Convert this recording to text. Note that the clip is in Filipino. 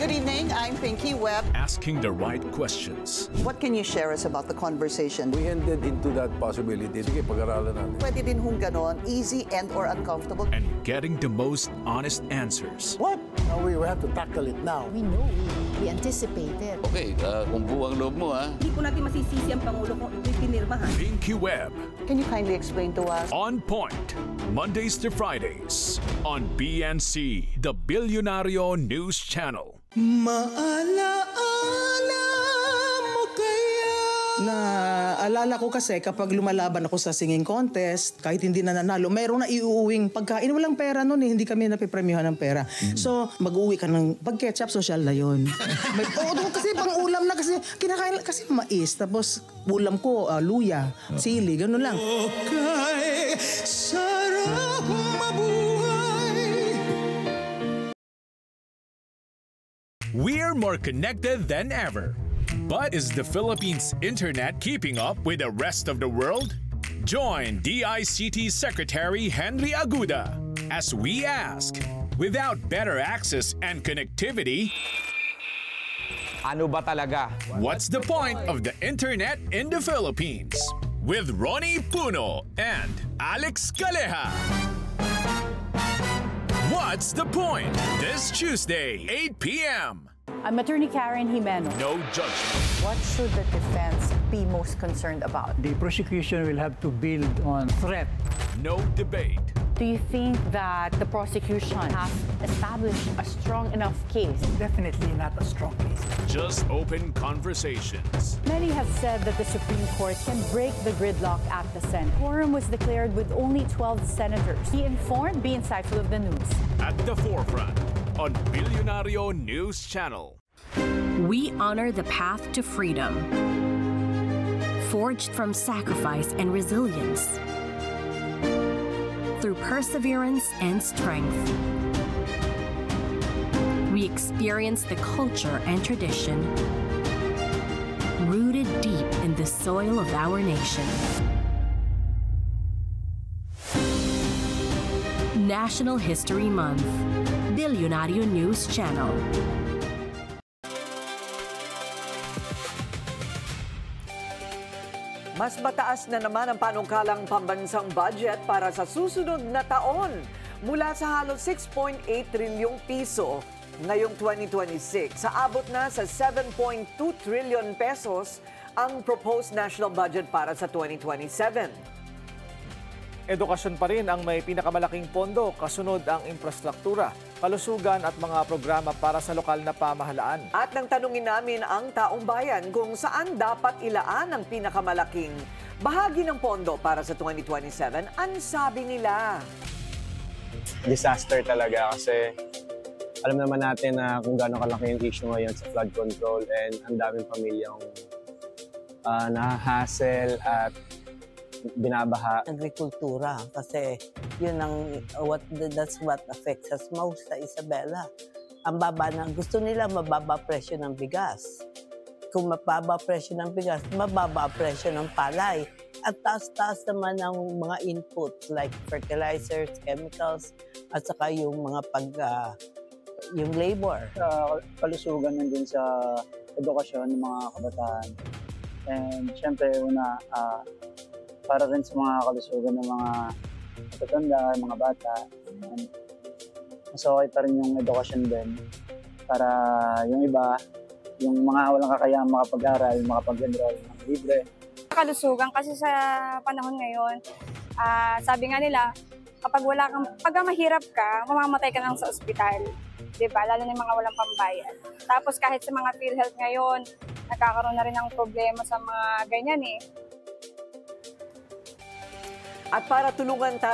Good evening, I'm Pinky Webb. Asking the right questions. What can you share us about the conversation? We ended into that possibility. Sige, pag-aralan natin. Pwede din hong ganon, easy and or uncomfortable. And getting the most honest answers. What? Now we have to tackle it now. We know, we anticipated. Okay, kung buwang loob mo Hindi po natin masisisi ang Pangulo kung pinirmahan. Pinky Webb. Can you kindly explain to us? On Point. Mondays to Fridays. On BNC, the Billionario News Channel. Maalaala mo kaya? Naalala ko kasi kapag lumalaban ako sa singing contest, kahit hindi na nanalo, mayroong na iuuwing pagkain. Walang pera noon hindi kami napipremyohan ng pera. So, mag-uwi ka ng pag-ketchup, social na yun. Kasi pang-ulam na kasi kinakain kasi mais. Tapos ulam ko, luya, sili, gano'n lang. Okay, sarap mabuhay. We're more connected than ever. But is the Philippines' internet keeping up with the rest of the world? Join DICT Secretary Henry Aguda as we ask, without better access and connectivity, ano ba talaga? what's the point of the internet in the Philippines? With Ronnie Puno and Alex Caleja. What's the point? This Tuesday, 8 p.m. I'm Attorney Karen Jimeno. No judgment. What should the defense be most concerned about? The prosecution will have to build on threat. No debate. Do you think that the prosecution has established a strong enough case? Definitely not a strong case. Just open conversations. Many have said that the Supreme Court can break the gridlock at the Senate. Quorum was declared with only 12 senators. Be informed, be insightful of the news. At the forefront on Billionario News Channel. We honor the path to freedom, forged from sacrifice and resilience. Through perseverance and strength, we experience the culture and tradition rooted deep in the soil of our nation. National History Month, Billionario News Channel. Mas mataas na naman ang panukalang pambansang budget para sa susunod na taon mula sa halos 6.8 trilyong piso ngayong 2026. Abot na sa 7.2 trillion pesos ang proposed national budget para sa 2027. Edukasyon pa rin ang may pinakamalaking pondo, kasunod ang infrastruktura, kalusugan at mga programa para sa lokal na pamahalaan. At nang tanungin namin ang taong bayan kung saan dapat ilaan ang pinakamalaking bahagi ng pondo para sa 2027, ang sabi nila? Disaster talaga kasi alam naman natin na kung gaano kalaki yung issue ngayon sa flood control and ang daming pamilyang nahahassle at binabaha. Agrikultura kasi yun ang that's what affects us most sa Isabela. Ang baba na gusto nila mababa presyo ng bigas. Kung mababa presyo ng bigas, mababa presyo ng palay. At taas-taas naman ng mga inputs like fertilizers, chemicals, at saka yung mga yung labor. Kalusugan nandun sa edukasyon ng mga kabataan. And syempre, para rin sa mga kalusugan ng mga matatanda, mga bata. And mas okay pa rin yung edukasyon din para yung iba, yung mga walang kakayahang makapag-aral, makapag-enroll ng libre. Kalusugan kasi sa panahon ngayon, sabi nga nila, pag mahirap ka, mamamatay ka lang sa ospital. Diba? Lalo na yung mga walang pambayad. Tapos kahit sa mga PhilHealth ngayon, nagkakaroon na rin ng problema sa mga ganyan eh. At para tulungan tayo